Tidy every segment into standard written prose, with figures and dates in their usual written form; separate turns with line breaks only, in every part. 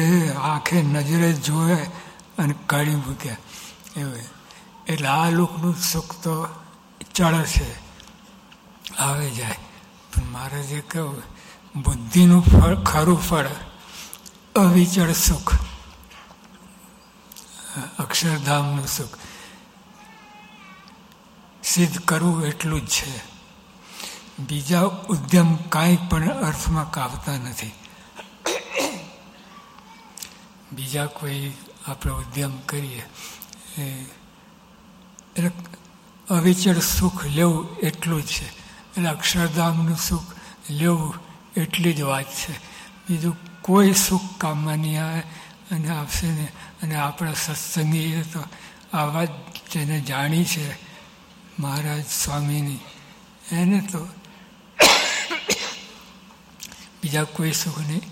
આંખે નજરે જોવે અને કાઢી મૂક્યા એવું. એટલે આ લોકનું સુખ તો ચળ છે, આવે જાય. પણ મારે જે કહ્યું બુદ્ધિનું ફળ, ખરું ફળ અવિચળ સુખ, અક્ષરધામનું સુખ સિદ્ધ કરવું એટલું જ છે. બીજા ઉદ્યમ કાંઈ પણ અર્થમાં કાવતા નથી. બીજા કોઈ આપણે ઉદ્યમ કરીએ એટલે અવિચળ સુખ લેવું એટલું જ છે. એટલે અક્ષરધામનું સુખ લેવું એટલી જ વાત છે. બીજું કોઈ સુખ કામમાં નહીં આવે અને આપશે ને. અને આપણા સત્સંગીએ તો આ વાત જેને જાણી છે મહારાજ સ્વામીની, એને તો બીજા કોઈ સુખ નહીં,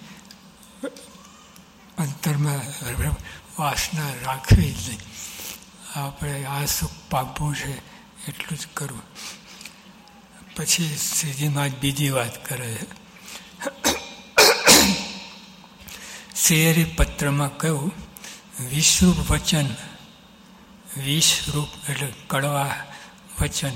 અંતરમાં વાસના રાખવી જ નહીં. આપણે આ સુખ પામવું છે એટલું જ કરવું. પછી શ્રીજીમાં જ બીજી વાત કરે છે. શેરી પત્રમાં કહ્યું વિષરૂપ વચન, વિષરૂપ એટલે કડવા વચન,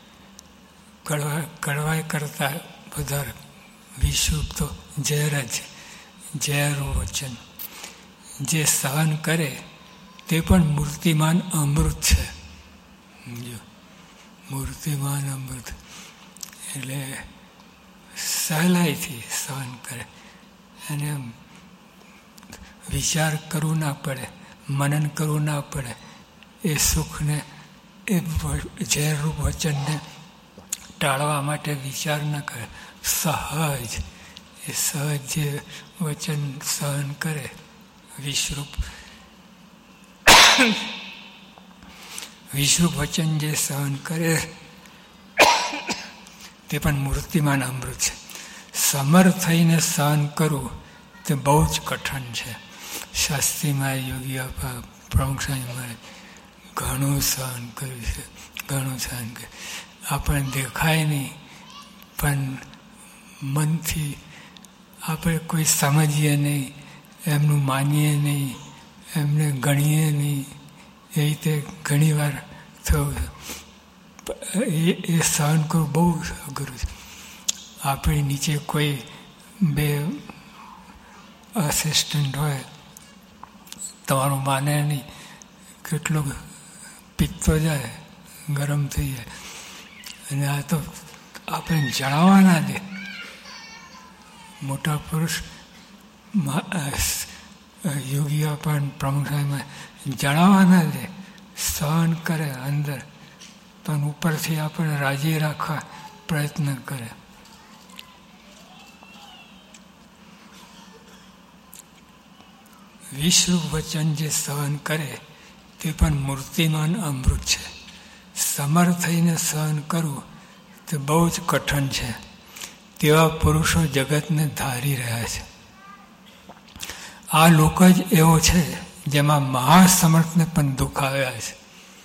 કડવાઈ કરતા વધારે વિષરૂપ તો ઝેર જ, ઝેરનું વચન જે સહન કરે તે પણ મૂર્તિમાન અમૃત છે. મૂર્તિમાન અમૃત એટલે સહેલાઈથી સહન કરે અને વિચાર કરવું ના પડે, મનન કરવું ના પડે. એ સુખને, એ ઝેરરૂપ વચનને ટાળવા માટે વિચાર ન કરે, સહજ એ સહજ જે વચન સહન કરે વિષરૂપ, વિષરૂપ વચન જે સહન કરે તે પણ મૂર્તિમાન અમૃત છે. સમર્થ થઈને સહન કરવું તે બહુ જ કઠણ છે. શાસ્ત્રીમાં યોગી આપા પ્રમુખ સ્વામી ઘણું સહન કર્યું છે, ઘણું સહન કર્યું. આપણને દેખાય નહીં પણ મનથી આપણે કોઈ સમજીએ નહીં, એમનું માનીએ નહીં, એમને ગણીએ નહીં. એ રીતે ઘણી વાર થયું. એ સહન કરવું બહુ અઘરું છે. આપણી નીચે કોઈ બે આસિસ્ટન્ટ હોય, તમારું માને નહીં, કેટલું પીતો જાય, ગરમ થઈ જાય. અને આ તો આપણે જણાવવા ના દે. મોટા પુરુષ યોગી પણ પ્રમુખ સાહેબમાં જણાવવા ના દે, સહન કરે અંદર, પણ ઉપરથી આપણે રાજી રાખવા પ્રયત્ન કરે. વિશ્વ વચન જે સહન કરે તે પણ મૂર્તિમાન અમૃત છે. સમર્થ થઈને સહન કરવું તે બહુ જ કઠણ છે. તેવા પુરુષો જગતને ધારી રહ્યા છે. આ લોક જ એવો છે જેમાં મહાસમર્થને પણ દુઃખ આવ્યા છે.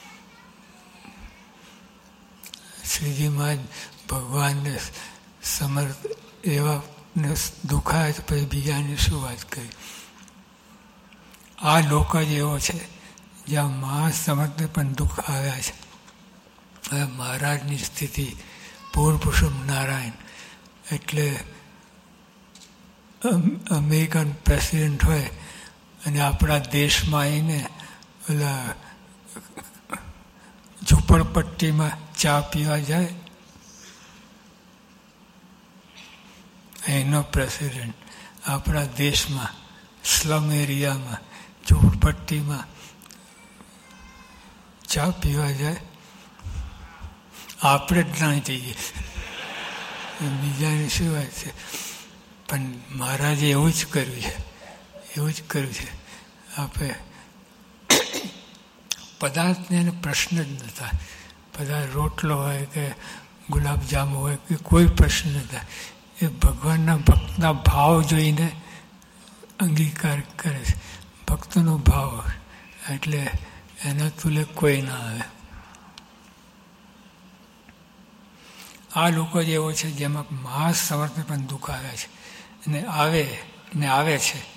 શ્રીજીમાં ભગવાનને સમર્થ એવાને દુઃખ આવે તો પછી બીજાને શું વાત કરી. આ લોક જ એવો છે જ્યાં મહાસમર્થને પણ દુઃખ આવ્યા છે. હવે મહારાજની સ્થિતિ પૂર્ણપુરુષોત્તમ નારાયણ એટલે અમેરિકન પ્રેસિડેન્ટ હોય અને આપણા દેશમાં આવીને ઓલા ઝૂંપડપટ્ટીમાં ચા પીવા જાય, એનો પ્રેસિડેન્ટ આપણા દેશમાં સ્લમ એરિયામાં ઝૂંપડપટ્ટીમાં ચા પીવા જાય. આપણે જ ના જઈએ, બીજાને શું વાત છે. પણ મહારાજે એવું જ કર્યું છે, એવું જ કર્યું છે. આપણે પદાર્થને એને પ્રશ્ન જ નહોતા. પદાર્થ રોટલો હોય કે ગુલાબજાંબુ હોય કે કોઈ પ્રશ્ન નહોતા. એ ભગવાનના ભક્તના ભાવ જોઈને અંગીકાર કરે છે. ભક્તનો ભાવ એટલે એના તુલે કોઈ ના આવે. આ લોકો જ એવો છે જેમાં મહાસમર્થને પણ દુઃખ આવ્યા છે અને આવે છે.